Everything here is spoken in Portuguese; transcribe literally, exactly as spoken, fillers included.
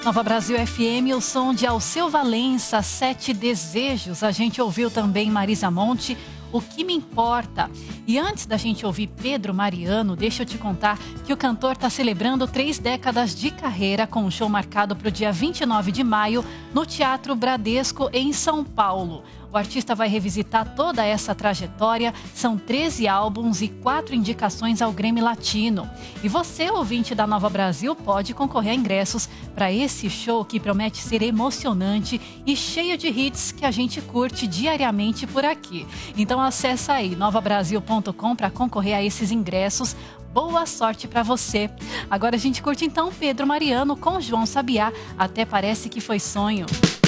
Nova Brasil F M, o som de Alceu Valença, Sete Desejos. A gente ouviu também Marisa Monte, O Que Me Importa. E antes da gente ouvir Pedro Mariano, deixa eu te contar que o cantor está celebrando três décadas de carreira com um show marcado para o dia vinte e nove de maio no Teatro Bradesco, em São Paulo. O artista vai revisitar toda essa trajetória, são treze álbuns e quatro indicações ao Grammy Latino. E você, ouvinte da Nova Brasil, pode concorrer a ingressos para esse show que promete ser emocionante e cheio de hits que a gente curte diariamente por aqui. Então acessa aí nova brasil ponto com para concorrer a esses ingressos. Boa sorte para você. Agora a gente curte então Pedro Mariano com João Sabiá, Até Parece Que Foi Sonho.